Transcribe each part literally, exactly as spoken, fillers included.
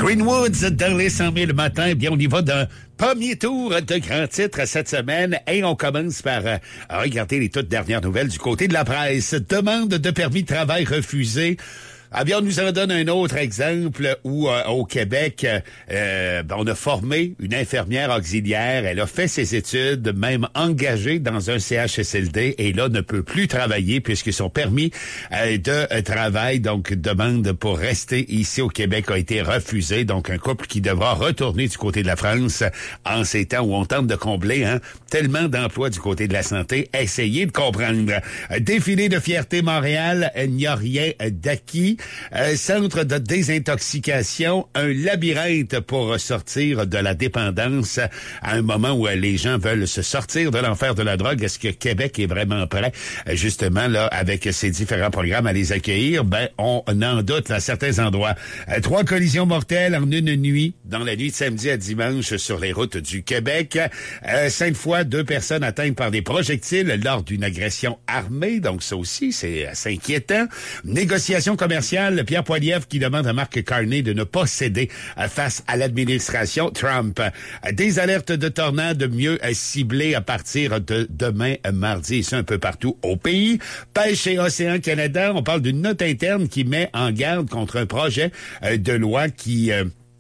Greenwoods dans les cent mille le matin. Bien, on y va d'un premier tour de grands titres cette semaine. Et on commence par euh, regarder les toutes dernières nouvelles du côté de la presse. Demande de permis de travail refusée. Ah bien, on nous en donne un autre exemple où, euh, au Québec, euh, on a formé une infirmière auxiliaire. Elle a fait ses études, même engagée dans un C H S L D, et là, ne peut plus travailler puisque son permis euh, de travail, donc demande pour rester ici au Québec, a été refusé. Donc, un couple qui devra retourner du côté de la France en ces temps où on tente de combler hein, tellement d'emplois du côté de la santé. Essayez de comprendre. Défilé de fierté Montréal, il n'y a rien d'acquis. Euh, centre de désintoxication, un labyrinthe pour sortir de la dépendance à un moment où euh, les gens veulent se sortir de l'enfer de la drogue. Est-ce que Québec est vraiment prêt, euh, justement, là, avec ses différents programmes à les accueillir? Ben, on en doute à certains endroits. Euh, trois collisions mortelles en une nuit, dans la nuit de samedi à dimanche sur les routes du Québec. Euh, cinq fois, deux personnes atteintes par des projectiles lors d'une agression armée. Donc, ça aussi, c'est assez inquiétant. Négociation commerciale. Pierre Poilievre qui demande à Mark Carney de ne pas céder face à l'administration Trump. Des alertes de tornades mieux ciblées à partir de demain mardi, et ça un peu partout au pays. Pêche et Océan Canada, on parle d'une note interne qui met en garde contre un projet de loi qui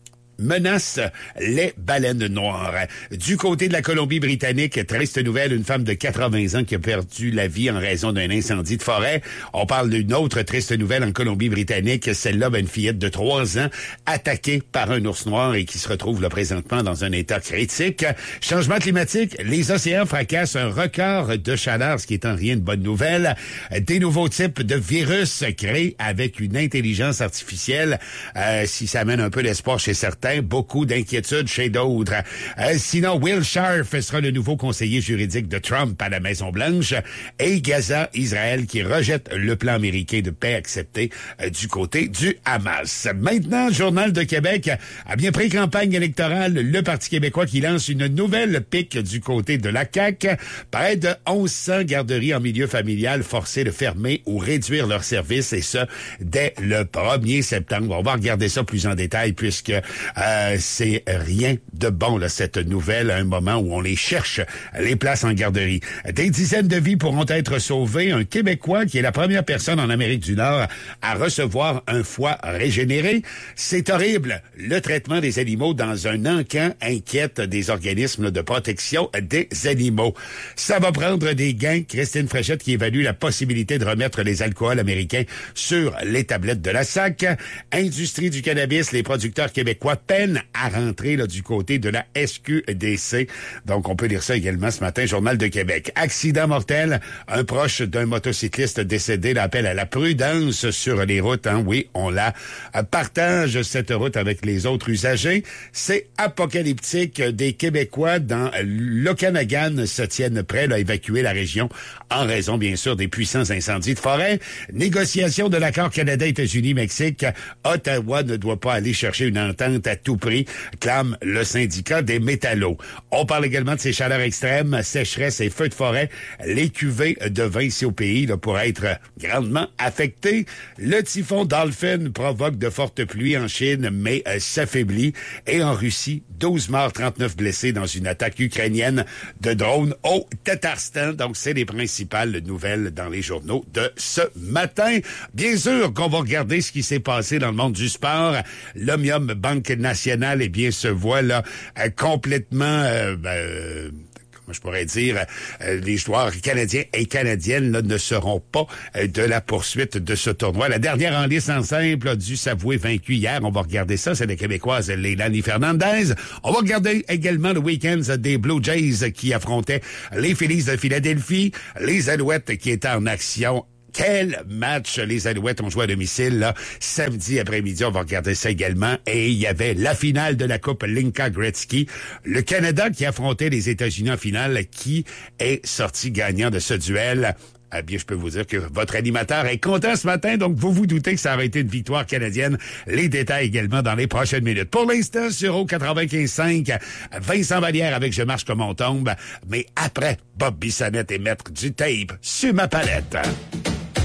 menace les baleines noires. Du côté de la Colombie-Britannique, triste nouvelle, une femme de quatre-vingts ans qui a perdu la vie en raison d'un incendie de forêt. On parle d'une autre triste nouvelle en Colombie-Britannique, celle-là, ben, une fillette de trois ans attaquée par un ours noir et qui se retrouve là présentement dans un état critique. Changement climatique, les océans fracassent un record de chaleur, ce qui est en rien de bonne nouvelle. Des nouveaux types de virus créés avec une intelligence artificielle, euh, si ça amène un peu d'espoir chez certains, beaucoup d'inquiétudes chez d'autres. Euh, sinon, Will Scharf sera le nouveau conseiller juridique de Trump à la Maison-Blanche. Et Gaza, Israël, qui rejette le plan américain de paix accepté euh, du côté du Hamas. Maintenant, Journal de Québec a bien pris campagne électorale. Le Parti québécois qui lance une nouvelle pique du côté de la C A Q. Près de mille cent garderies en milieu familial forcées de fermer ou réduire leurs services, et ce, dès le premier septembre. On va regarder ça plus en détail puisque Euh, c'est rien de bon, là, cette nouvelle, à un moment où on les cherche, les places en garderie. Des dizaines de vies pourront être sauvées. Un Québécois qui est la première personne en Amérique du Nord à recevoir un foie régénéré. C'est horrible. Le traitement des animaux dans un encan inquiète des organismes de protection des animaux. Ça va prendre des gains. Christine Fréchette qui évalue la possibilité de remettre les alcools américains sur les tablettes de la S A C. Industrie du cannabis, les producteurs québécois peine à rentrer là, du côté de la S Q D C. Donc, on peut lire ça également ce matin, Journal de Québec. Accident mortel, un proche d'un motocycliste décédé l'appelle à la prudence sur les routes. Hein. Oui, on la partage, cette route, avec les autres usagers. C'est apocalyptique. Des Québécois dans l'Okanagan se tiennent prêts là, à évacuer la région en raison, bien sûr, des puissants incendies de forêt. Négociation de l'accord Canada-États-Unis-Mexique. Ottawa ne doit pas aller chercher une entente à tout prix, clame le syndicat des métallos. On parle également de ces chaleurs extrêmes, sécheresse et feux de forêt. Les cuvées de vin ici au pays là, pourraient être grandement affectées. Le typhon Dolphin provoque de fortes pluies en Chine, mais euh, s'affaiblit. Et en Russie, douze morts, trente-neuf blessés dans une attaque ukrainienne de drones au Tatarstan. Donc, c'est les principales nouvelles dans les journaux de ce matin. Bien sûr qu'on va regarder ce qui s'est passé dans le monde du sport. L'Omnium Banque Nationale, eh bien, se voit là euh, complètement... Euh, ben, comment je pourrais dire, euh, les joueurs canadiens et canadiennes là, ne seront pas euh, de la poursuite de ce tournoi. La dernière en lice en simple a dû s'avouer vaincue hier. On va regarder ça. C'est la Québécoise Leilani Fernandez. On va regarder également le week-end des Blue Jays qui affrontaient les Phillies de Philadelphie, les Alouettes qui étaient en action. Quel match les Alouettes ont joué à domicile là, samedi après-midi. On va regarder ça également. Et il y avait la finale de la Coupe Linka Gretzky. Le Canada qui affrontait les États-Unis en finale, qui est sorti gagnant de ce duel. Eh bien, je peux vous dire que votre animateur est content ce matin, donc vous vous doutez que ça aurait été une victoire canadienne. Les détails également dans les prochaines minutes. Pour l'instant, sur O quatre-vingt-quinze cinq, Vincent Vallière avec Je marche comme on tombe. Mais après, Bob Bissonnette et mettre du tape sur ma palette.